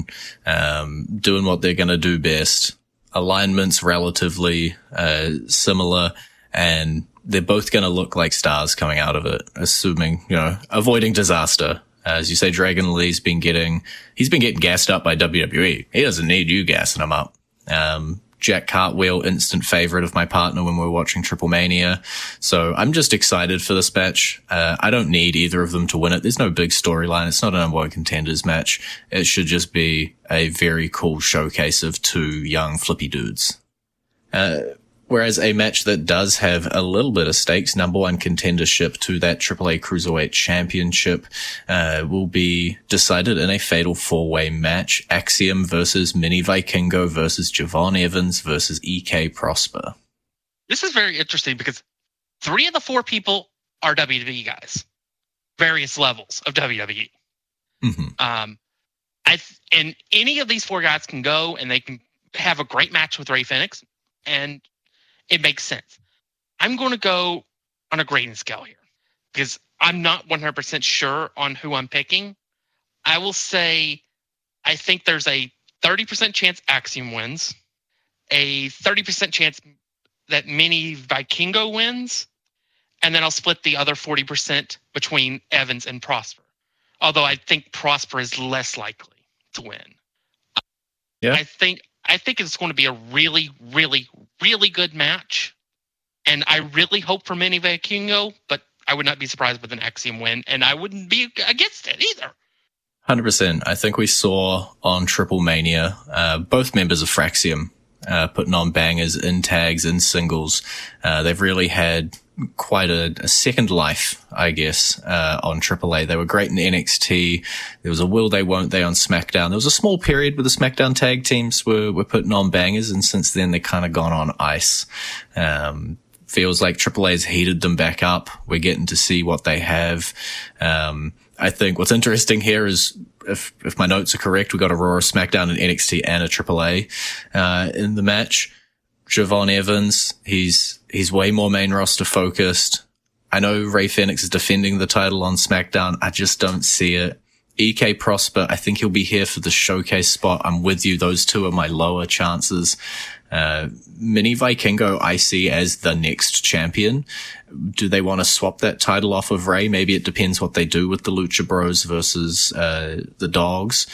on, doing what they're going to do best. Alignment's relatively similar, and they're both going to look like stars coming out of it, assuming, avoiding disaster. As you say, Dragon Lee's been getting gassed up by WWE. He doesn't need you gassing him up. Jack Cartwheel, instant favorite of my partner when we were watching Triple Mania. So I'm just excited for this match. I don't need either of them to win it. There's no big storyline. It's not a number one contenders match. It should just be a very cool showcase of two young flippy dudes. Whereas a match that does have a little bit of stakes, number one contendership to that AAA Cruiserweight Championship, will be decided in a fatal four-way match. Axiom versus Mini Vikingo versus Javon Evans versus EK Prosper. This is very interesting because 3 of the 4 people are WWE guys. Various levels of WWE. Mm-hmm. And any of these 4 guys can go and they can have a great match with Rey Fenix, and it makes sense. I'm going to go on a grading scale here because I'm not 100% sure on who I'm picking. I will say I think there's a 30% chance Axiom wins, a 30% chance that Mini Vikingo wins, and then I'll split the other 40% between Evans and Prosper. Although I think Prosper is less likely to win. Yeah. I think it's going to be a really, really, really good match. And I really hope for Mini Vikingo, but I would not be surprised with an Axiom win, and I wouldn't be against it either. 100%. I think we saw on Triple Mania, both members of Fraxium putting on bangers in tags and singles. They've really had quite a second life, I guess, on AAA. They were great in NXT. There was a will they, won't they on SmackDown. There was a small period where the SmackDown tag teams were putting on bangers, and since then they've kind of gone on ice. Feels like AAA's heated them back up. We're getting to see what they have. I think what's interesting here is if my notes are correct, we got a Raw, SmackDown, and NXT and a AAA in the match. Javon Evans, he's way more main roster focused. I know Rey Fenix is defending the title on SmackDown. I just don't see it. EK Prosper, I think he'll be here for the showcase spot. I'm with you. Those two are my lower chances. Mini Vikingo I see as the next champion. Do they want to swap that title off of Rey? Maybe it depends what they do with the Lucha Bros versus the Dogs.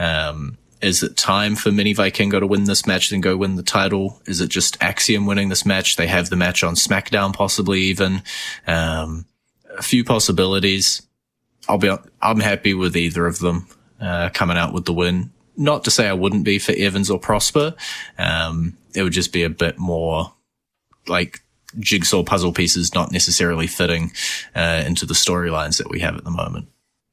Is it time for Mini Vikingo to win this match then go win the title? Is it just Axiom winning this match? They have the match on SmackDown possibly even. A few possibilities. I'm happy with either of them coming out with the win. Not to say I wouldn't be for Evans or Prosper. It would just be a bit more like jigsaw puzzle pieces not necessarily fitting into the storylines that we have at the moment.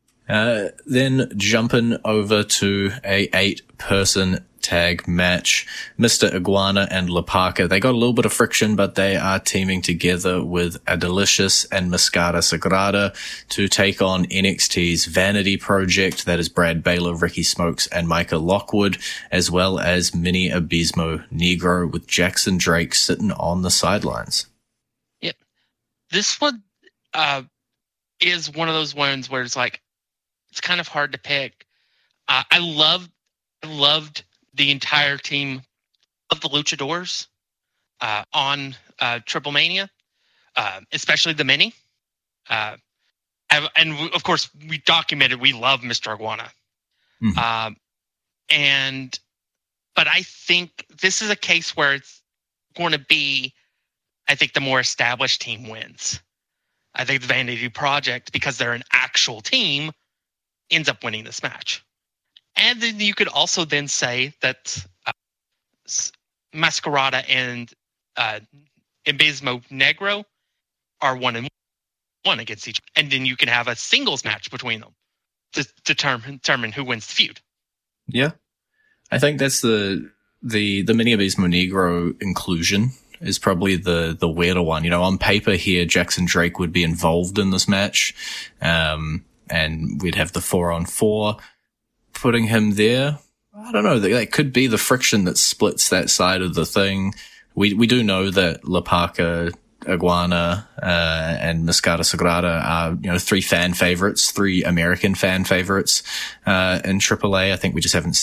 Then jumping over to a 8-person tag match, Mr. Iguana and Lapaka. They got a little bit of friction, but they are teaming together with Adelicious and Mascara Sagrada to take on NXT's Vanity Project. That is Brad Baylor, Ricky Smokes, and Micah Lockwood, as well as Mini Abismo Negro with Jackson Drake sitting on the sidelines. Yep. This one is one of those ones where it's like, it's kind of hard to pick. I loved the entire team of the Luchadors on Triple Mania, especially the Mini. And of course, we documented we love Mr. Iguana. Mm-hmm. But I think this is a case where it's going to be, I think the more established team wins. I think the Vanity Project, because they're an actual team, ends up winning this match. And then you could also then say that Mascarada and Abismo Negro are 1-1 against each other. And then you can have a singles match between them to determine who wins the feud. Yeah. I think that's the Mini Abismo Negro inclusion is probably the weirder one. On paper here, Jackson Drake would be involved in this match. And we'd have the 4-on-4. Putting him there, I don't know. That could be the friction that splits that side of the thing. We do know that Lapaka, Iguana, and Mascara Sagrada are, 3 fan favorites, 3 American fan favorites, in AAA. I think we just haven't